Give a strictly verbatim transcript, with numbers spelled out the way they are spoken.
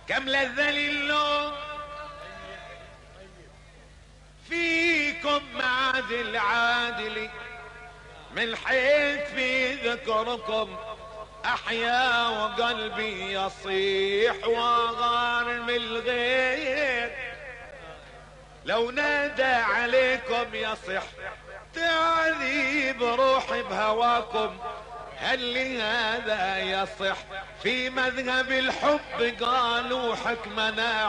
كم لذة للوم فيكم معادل عادلي، من حيث في ذكركم احيا وقلبي يصيح وغارم الغير. لو نادى عليكم يصح تعذيب روحي بهواكم، هل لهذا يصح؟ في مذهب الحب قالوا حكمنا